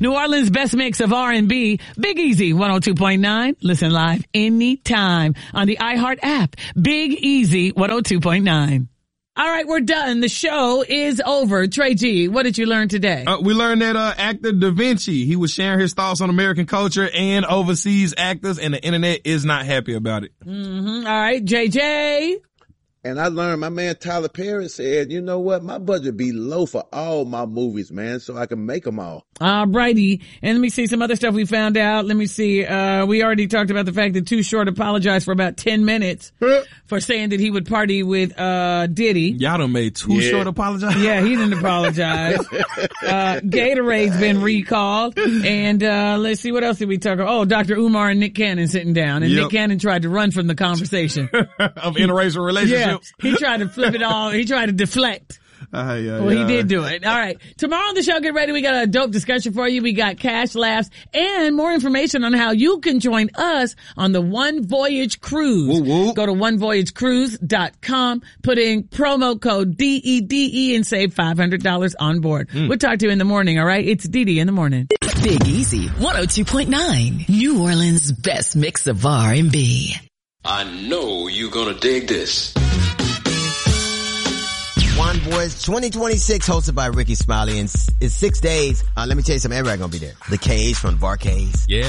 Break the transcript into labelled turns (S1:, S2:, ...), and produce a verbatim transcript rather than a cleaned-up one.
S1: New Orleans' best mix of R and B. Big Easy, one oh two point nine. Listen live anytime on the iHeart app. Big Easy, one oh two point nine. All right, we're done. The show is over. Trey G, what did you learn today?
S2: Uh, we learned that uh, actor Da Vinci, he was sharing his thoughts on American culture and overseas actors, and the internet is not happy about it.
S1: Mm-hmm. All right, J J.
S3: And I learned my man Tyler Perry said, you know what, my budget be low for all my movies, man, so I can make them all.
S1: All righty. And let me see some other stuff we found out. Let me see. Uh, we already talked about the fact that Too Short apologized for about ten minutes for saying that he would party with, uh, Diddy.
S2: Y'all done made Too
S3: Yeah.
S2: Short apologize?
S1: Yeah, he didn't apologize. uh, Gatorade's been recalled. And, uh, let's see, what else did we talk about? Oh, Doctor Umar and Nick Cannon sitting down. And
S2: Yep.
S1: Nick Cannon tried to run from the conversation.
S2: Of interracial relationships.
S1: Yeah, he tried to flip it all. He tried to deflect.
S2: Uh, yeah,
S1: Well,
S2: yeah.
S1: he did do it. All right. Tomorrow on the show, get ready. We got a dope discussion for you. We got cash laughs and more information on how you can join us on the One Voyage Cruise.
S2: Woo, woo.
S1: Go to one voyage cruise dot com, put in promo code D E D E and save five hundred dollars on board.
S2: Mm.
S1: We'll talk to you in the morning, all right? It's Dee Dee in the morning.
S4: Big Easy, one oh two point nine. New Orleans' best mix of R and B.
S5: I know you're gonna dig this.
S6: One Voice twenty twenty-six, hosted by Ricky Smiley, and it's six days. Uh, let me tell you something, everybody gonna be there. The Cage from Bar Cage.
S2: Yeah,